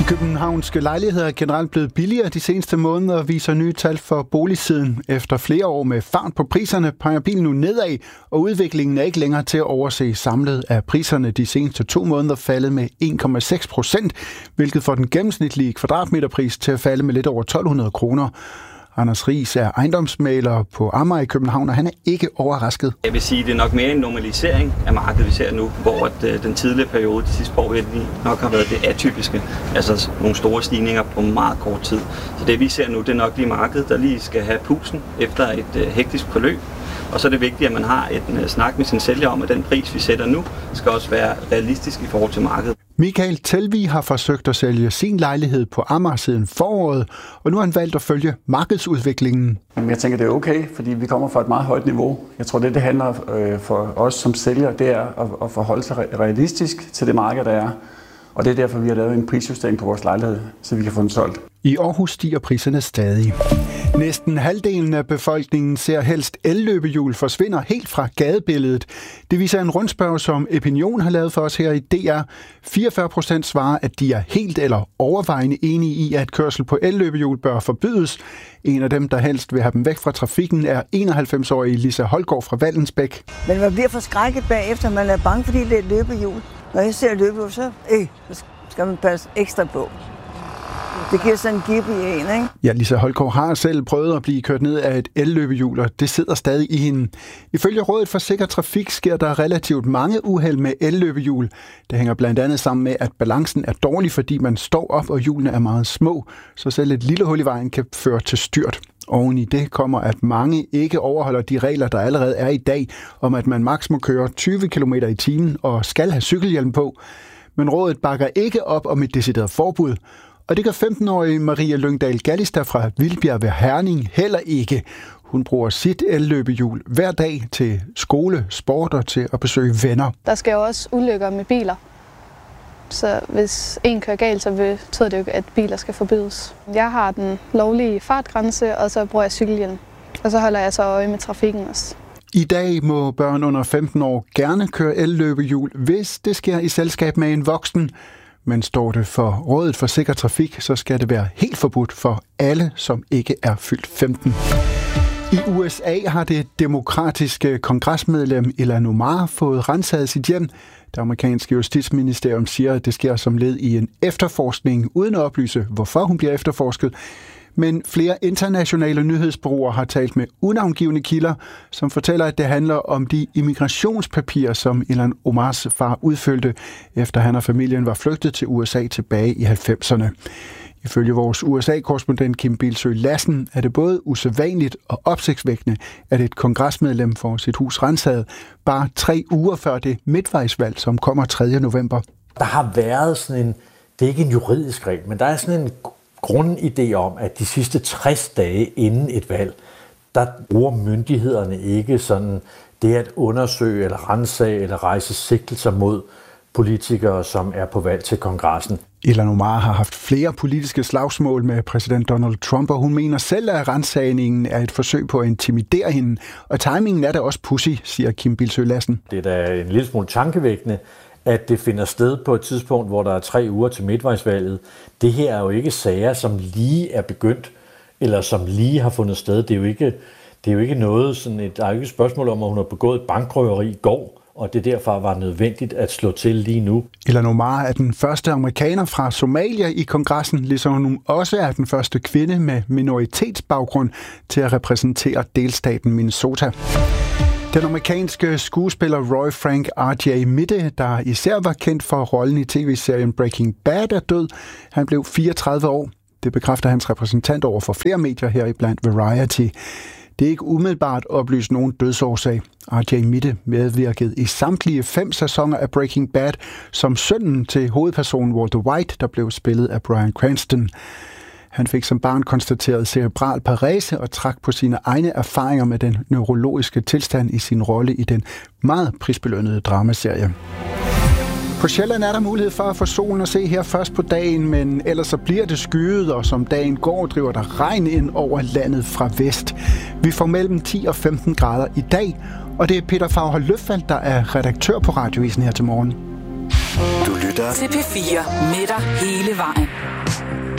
Københavnske lejligheder er generelt blevet billigere de seneste måneder, viser nye tal for boligsiden. Efter flere år med fart på priserne peger pilen nu nedad, og udviklingen er ikke længere til at overse. Samlet er priserne de seneste 2 måneder faldet med 1,6%, hvilket får den gennemsnitlige kvadratmeterpris til at falde med lidt over 1.200 kroner. Anders Riis er ejendomsmægler på Amager i København, og han er ikke overrasket. Jeg vil sige, at det er nok mere en normalisering af markedet, vi ser nu, hvor den tidligere periode, de sidste år, nok har været det atypiske. Altså nogle store stigninger på meget kort tid. Så det vi ser nu, det er nok lige markedet, der lige skal have pusen efter et hektisk forløb. Og så er det vigtigt, at man har en snak med sin sælger om, at den pris, vi sætter nu, skal også være realistisk i forhold til markedet. Michael Telvig har forsøgt at sælge sin lejlighed på Amager siden foråret, og nu har han valgt at følge markedsudviklingen. Jeg tænker, det er okay, fordi vi kommer fra et meget højt niveau. Jeg tror, det handler for os som sælger, det er at forholde sig realistisk til det marked, der er. Og det er derfor, vi har lavet en prisjustering på vores lejlighed, så vi kan få den solgt. I Aarhus stiger priserne stadig. Næsten halvdelen af befolkningen ser helst elløbehjul forsvinder helt fra gadebilledet. Det viser en rundspørge, som Epinion har lavet for os her i DR. 44% svarer, at de er helt eller overvejende enige i, at kørsel på elløbehjul bør forbydes. En af dem, der helst vil have dem væk fra trafikken, er 91-årige Lisa Holgaard fra Vallensbæk. Men man bliver forskrækket bagefter, man er bange, fordi det er et løbehjul. Når jeg ser løbehjul, så skal man passe ekstra på. Det giver sådan en gib i en, ikke? Ja, Lisa Holgaard har selv prøvet at blive kørt ned af et elløbehjul, og det sidder stadig i hende. Ifølge Rådet for Sikker Trafik sker der relativt mange uheld med elløbehjul. Det hænger blandt andet sammen med, at balancen er dårlig, fordi man står op, og hjulene er meget små, så selv et lille hul i vejen kan føre til styrt. Oven i det kommer, at mange ikke overholder de regler, der allerede er i dag, om at man maks må køre 20 km i timen og skal have cykelhjelm på. Men rådet bakker ikke op om et decideret forbud. Og det gør 15-årige Maria Lyngdal Gallister fra Vildbjerg ved Herning heller ikke. Hun bruger sit elløbehjul hver dag til skole, sport og til at besøge venner. Der sker jo også ulykker med biler. Så hvis en kører galt, så betyder det jo, at biler skal forbydes. Jeg har den lovlige fartgrænse, og så bruger jeg cykelhjelm. Og så holder jeg så øje med trafikken også. I dag må børn under 15 år gerne køre elløbehjul, hvis det sker i selskab med en voksen. Men står det for Rådet for Sikker Trafik, så skal det være helt forbudt for alle, som ikke er fyldt 15. I USA har det demokratiske kongresmedlem Ilhan Omar fået renset sit hjem. Det amerikanske justitsministerium siger, at det sker som led i en efterforskning, uden at oplyse, hvorfor hun bliver efterforsket. Men flere internationale nyhedsbureauer har talt med unavngivne kilder, som fortæller, at det handler om de immigrationspapirer, som Ilhan Omars far udfyldte, efter han og familien var flygtet til USA tilbage i 90'erne. Ifølge vores USA-korrespondent Kim Bilsøe Lassen er det både usædvanligt og opsigtsvækkende, at et kongresmedlem får sit hus renset bare 3 uger før det midtvejsvalg, som kommer 3. november. Der har været sådan en, det er ikke en juridisk regel, men der er sådan en grundidé om, at de sidste 60 dage inden et valg, der bruger myndighederne ikke sådan det at undersøge eller ransage eller rejse sigtelser mod politikere, som er på valg til kongressen. Ilhan Omar har haft flere politiske slagsmål med præsident Donald Trump, og hun mener selv, at ransagningen er et forsøg på at intimidere hende. Og timingen er da også pussy, siger Kim Bilsøe Lassen. Det er da en lille smule tankevækkende, at det finder sted på et tidspunkt, hvor der er 3 uger til midtvejsvalget. Det her er jo ikke sager, som lige er begyndt, eller som lige har fundet sted. Det er jo ikke noget, der er jo ikke et spørgsmål om, at hun har begået bankrøveri i går, og det derfor var nødvendigt at slå til lige nu. Ilhan Omar er den første amerikaner fra Somalia i kongressen, ligesom hun også er den første kvinde med minoritetsbaggrund til at repræsentere delstaten Minnesota. Den amerikanske skuespiller Roy Frank R.J. Mitte, der især var kendt for rollen i tv-serien Breaking Bad, er død. Han blev 34 år. Det bekræfter hans repræsentant over for flere medier heriblandt Variety. Det er ikke umiddelbart oplyst nogen dødsårsag. R.J. Mitte medvirkede i samtlige 5 sæsoner af Breaking Bad som sønnen til hovedpersonen Walter White, der blev spillet af Bryan Cranston. Han fik som barn konstateret cerebral parese og trak på sine egne erfaringer med den neurologiske tilstand i sin rolle i den meget prisbelønnede dramaserie. På Sjælland er der mulighed for at få solen at se her først på dagen, men ellers så bliver det skyet, og som dagen går, driver der regn ind over landet fra vest. Vi får mellem 10 og 15 grader i dag, og det er Peter Faghold Løfald, der er redaktør på Radioavisen her til morgen. Du lytter til P4 med dig hele vejen.